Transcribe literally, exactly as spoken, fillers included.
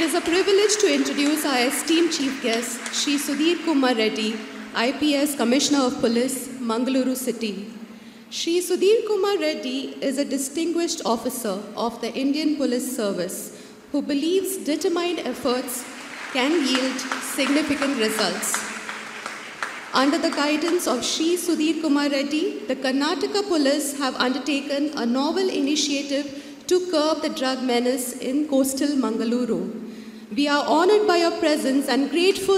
is a privilege to introduce our esteemed chief guest, Shri Sudhir Kumar Reddy, I P S Commissioner of Police, Mangaluru City. Shri Sudhir Kumar Reddy is a distinguished officer of the Indian Police Service who believes determined efforts can yield significant results. Under the guidance of Shri Sudhir Kumar Reddy, the Karnataka Police have undertaken a novel initiative to curb the drug menace in coastal Mangaluru. We are honored by your presence and grateful